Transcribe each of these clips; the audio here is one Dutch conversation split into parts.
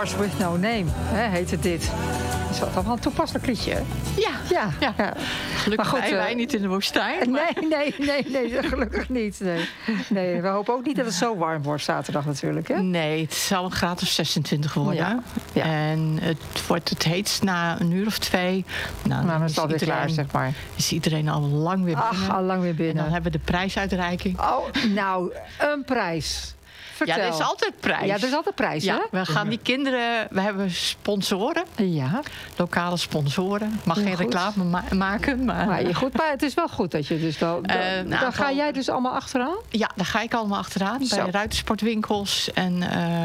Stars with No Name, heette dit. Dat is toch wel een toepasselijk liedje, hè? Ja. Gelukkig Maar goed, wij niet in de woestijn. Maar... Nee, gelukkig niet. Nee, we hopen ook niet dat het zo warm wordt zaterdag natuurlijk, hè? Nee, het zal een graad of 26 worden. Ja. En het wordt het heetst na een uur of 2. Nou, dan is het alweer klaar, zeg maar. Is iedereen al lang weer binnen. Al lang weer binnen. En dan hebben we de prijsuitreiking. Oh, nou, een prijs. Vertel. Ja, er is altijd prijs. Ja, er is altijd prijs, hè? Ja, we gaan die kinderen... We hebben sponsoren. Ja. Lokale sponsoren. Mag geen reclame maken. Maar het is wel goed dat je dus... Dan ga jij dus allemaal achteraan? Ja, daar ga ik allemaal achteraan. Zo. Bij ruitersportwinkels en...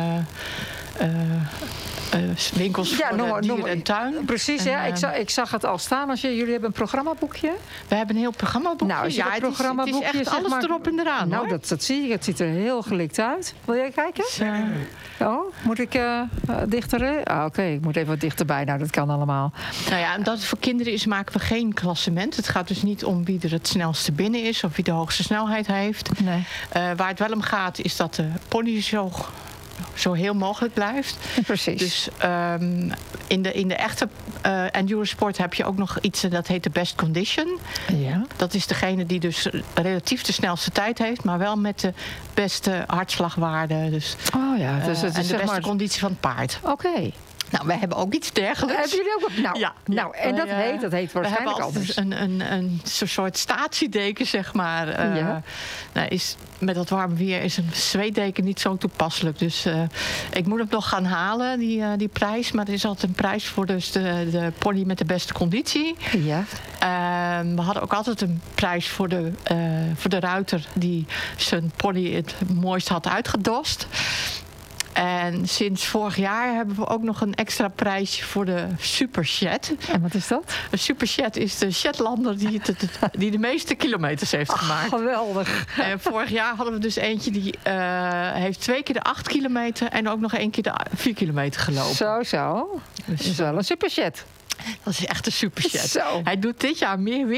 winkels voor dier en tuin. Precies, ik zag het al staan. Jullie hebben een programmaboekje. We hebben een heel programmaboekje. Nou, het is echt alles erop en eraan. Nou, dat zie je. Het ziet er heel gelikt uit. Wil jij kijken? Oh, moet ik dichter? Oké, ik moet even wat dichterbij. Nou, dat kan allemaal. Nou ja, en dat het voor kinderen is, maken we geen klassement. Het gaat dus niet om wie er het snelste binnen is of wie de hoogste snelheid heeft. Nee. Waar het wel om gaat, is dat de pony zo heel mogelijk blijft. Precies. Dus in de echte endurance sport heb je ook nog iets dat heet de best condition. Ja. Dat is degene die dus relatief de snelste tijd heeft, maar wel met de beste hartslagwaarde. Dus, dus het is en de beste conditie van het paard. Oké. Nou, wij hebben ook iets dergelijks. Hebben jullie ook wat? Nou, en dat heet waarschijnlijk anders. We hebben een soort statiedeken, zeg maar. Met dat warme weer is een zweetdeken niet zo toepasselijk. Dus ik moet hem nog gaan halen, die prijs. Maar er is altijd een prijs voor dus de pony met de beste conditie. Ja. We hadden ook altijd een prijs voor de ruiter die zijn pony het mooist had uitgedost. En sinds vorig jaar hebben we ook nog een extra prijsje voor de Super Shed. En wat is dat? Een Super Shed is de Shetlander die de meeste kilometers heeft gemaakt. Geweldig. En vorig jaar hadden we dus eentje die heeft 2 keer de 8 kilometer en ook nog 1 keer de 4 kilometer gelopen. Zo. Dat is wel een Super Shed. Dat is echt een Super Shed. Zo. Hij doet dit jaar meer